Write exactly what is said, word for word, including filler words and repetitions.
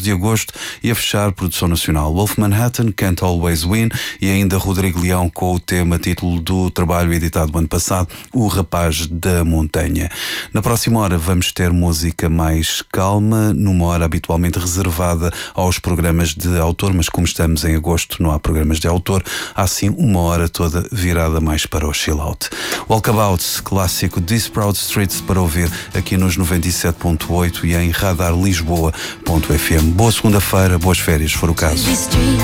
de agosto e a fechar produção nacional Wolf Manhattan, Can't Always Win, e ainda Rodrigo Leão com o tema título do trabalho editado ano passado, O Rapaz da Montanha. Na próxima hora vamos ter música mais calma, numa hora habitualmente reservada aos programas de autor, mas como estamos em agosto não há programas de autor, há sim uma hora toda virada mais para o chill out. Walkabout, clássico These Proud Streets, para ouvir aqui nos noventa e sete ponto oito e em radar lisboa ponto f m. Boa segunda-feira, boas férias, se for o caso.